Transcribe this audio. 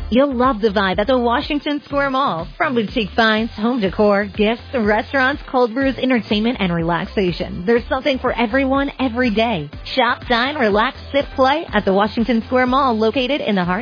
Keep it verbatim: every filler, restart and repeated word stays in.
You'll love the vibe at the Washington Square Mall. From boutique finds, home decor, gifts, restaurants, cold brews, entertainment, and relaxation. There's something for everyone every day. Shop, dine, relax, sit, play at the Washington Square Mall, located in the heart